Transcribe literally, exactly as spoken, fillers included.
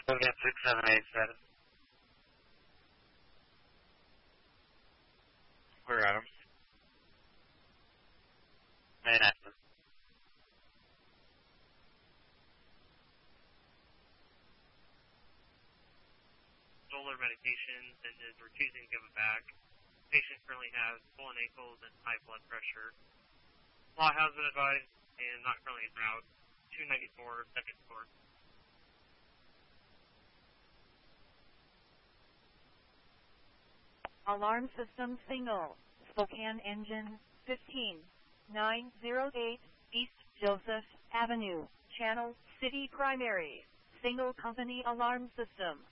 We'll get six seven eight status. We're Adams. Manhattan. Solar medications and is refusing to give it back. Patient currently has swollen ankles and high blood pressure. Law has been advised and not currently en route. two ninety-four, second floor. Alarm system signal. Spokane engine fifteen nine oh eight East Joseph Avenue. Channel City Primary. Single company alarm system.